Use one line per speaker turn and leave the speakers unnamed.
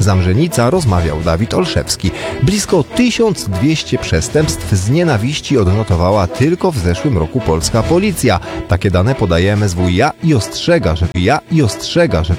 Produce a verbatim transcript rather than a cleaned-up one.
Zamrzenica rozmawiał Dawid Olszewski. Blisko tysiąc dwieście przestępstw z nienawiści odnotowała tylko w zeszłym roku polska policja. Takie dane podaje M S W. Ja i ostrzega, że ja i ostrzega, że